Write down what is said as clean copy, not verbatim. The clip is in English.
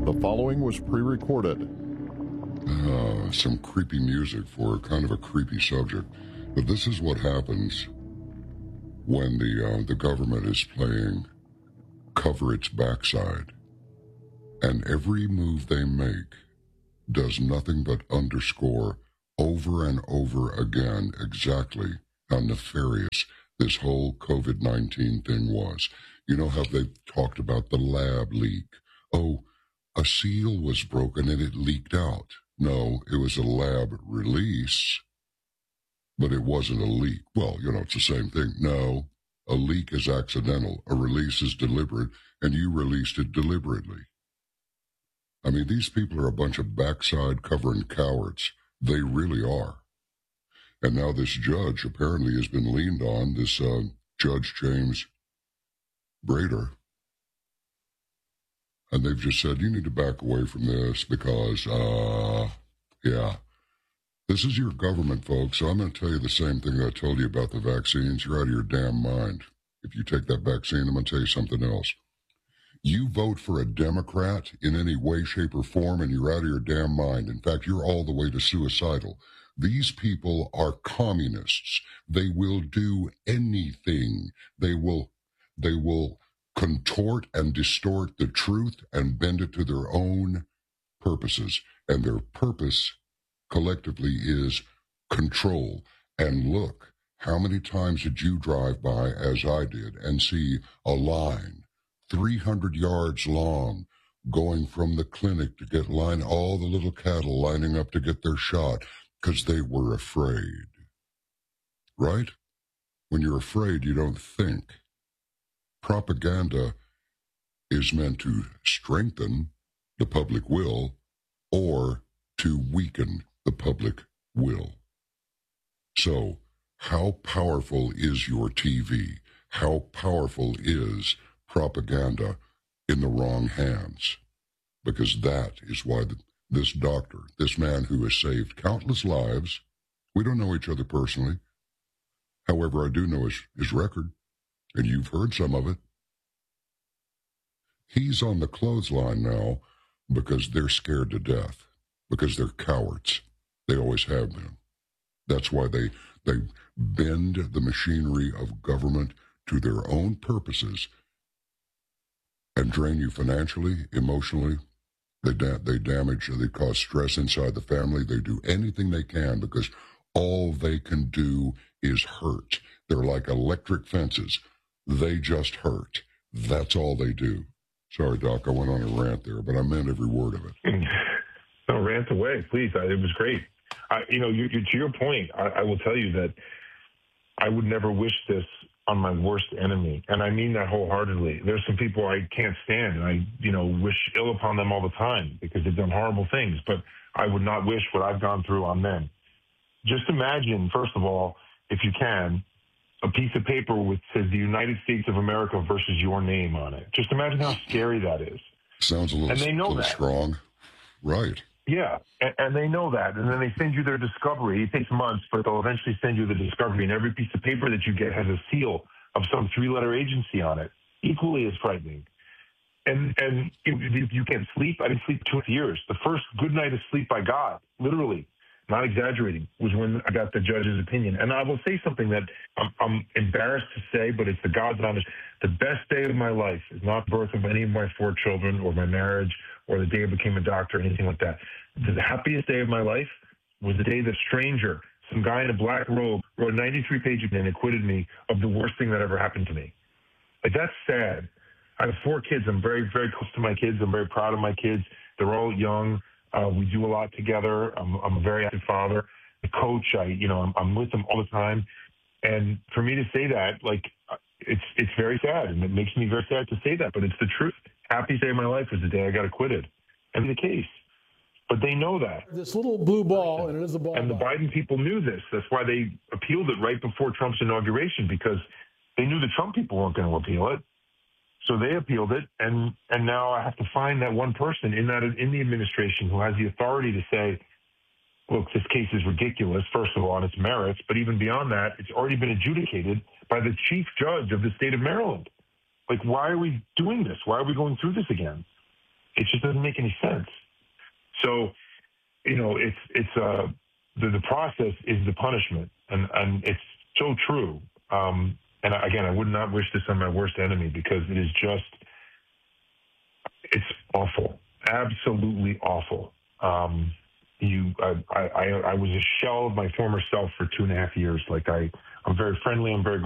The following was pre-recorded. Some creepy music for kind of a creepy subject. But this is what happens when the government is playing cover its backside. And every move they make does nothing but underscore over and over again exactly how nefarious this whole COVID-19 thing was. You know how they talked about the lab leak? Oh, a seal was broken and it leaked out. No, it was a lab release, but it wasn't a leak. Well, it's the same thing. No, a leak is accidental. A release is deliberate, and you released it deliberately. I mean, these people are a bunch of backside covering cowards. They really are. And now this judge apparently has been leaned on, this Judge James Brader. And they've just said, you need to back away from this because, this is your government, folks. So I'm going to tell you the same thing that I told you about the vaccines. You're out of your damn mind. If you take that vaccine, I'm going to tell you something else. You vote for a Democrat in any way, shape, or form, and you're out of your damn mind. In fact, you're all the way to suicidal. These people are communists. They will do anything. They will contort and distort the truth and bend it to their own purposes. And their purpose collectively is control. And look, how many times did you drive by, as I did, and see a line 300 yards long going from the clinic to get all the little cattle lining up to get their shot because they were afraid? Right? When you're afraid, you don't think. Propaganda is meant to strengthen the public will or to weaken the public will. So, how powerful is your TV? How powerful is propaganda in the wrong hands? Because that is why this doctor, this man who has saved countless lives, we don't know each other personally. However, I do know his record, and you've heard some of it. He's on the clothesline now because they're scared to death, because they're cowards. They always have been. That's why they bend the machinery of government to their own purposes and drain you financially, emotionally. They damage, they cause stress inside the family. They do anything they can because all they can do is hurt. They're like electric fences. They just hurt. That's all they do. Sorry, Doc, I went on a rant there, but I meant every word of it. No, rant away, please. It was great. To your point, I will tell you that I would never wish this on my worst enemy, and I mean that wholeheartedly. There's some people I can't stand, and I, wish ill upon them all the time because they've done horrible things, but I would not wish what I've gone through on them. Just imagine, first of all, if you can, a piece of paper which says the United States of America versus your name on it. Just imagine how scary that is. Sounds a little strong. Right. Yeah, and they know that. And then they send you their discovery. It takes months, but they'll eventually send you the discovery. And every piece of paper that you get has a seal of some three-letter agency on it. Equally as frightening. And if you can't sleep, I didn't sleep 2 years. The first good night of sleep I got, literally, not exaggerating, was when I got the judge's opinion. And I will say something that I'm embarrassed to say, but it's the God's honest. The best day of my life is not the birth of any of my 4 children or my marriage or the day I became a doctor or anything like that. The happiest day of my life was the day the stranger, some guy in a black robe, wrote a 93-page and acquitted me of the worst thing that ever happened to me. Like, that's sad. I have 4 kids. I'm very, very close to my kids. I'm very proud of my kids. They're all young. We do a lot together. I'm a very active father, a coach. I'm with them all the time. And for me to say that, it's very sad, and it makes me very sad to say that, but it's the truth. Happiest day of my life was the day I got acquitted. And the case. But they know that. This little blue ball, and it is a ball. And the Biden people knew this. That's why they appealed it right before Trump's inauguration, because they knew the Trump people weren't going to appeal it. So they appealed it, and now I have to find that one person in the administration who has the authority to say, look, this case is ridiculous, first of all, on its merits, but even beyond that, it's already been adjudicated by the chief judge of the state of Maryland. Like, why are we doing this? Why are we going through this again? It just doesn't make any sense. So, the process is the punishment, and it's so true. And again, I would not wish this on my worst enemy because it is it's awful, absolutely awful. I was a shell of my former self for 2.5 years. I'm very friendly. I'm very